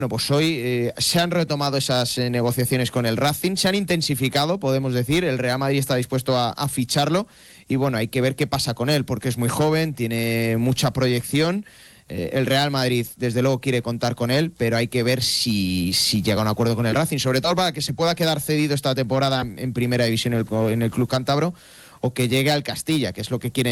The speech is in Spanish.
Bueno, pues hoy se han retomado esas negociaciones con el Racing, se han intensificado, podemos decir. El Real Madrid está dispuesto a ficharlo y bueno, hay que ver qué pasa con él, porque es muy joven, tiene mucha proyección. El Real Madrid, desde luego, quiere contar con él, pero hay que ver si llega a un acuerdo con el Racing, sobre todo para que se pueda quedar cedido esta temporada en primera división en el club cántabro, o que llegue al Castilla, que es lo que quiere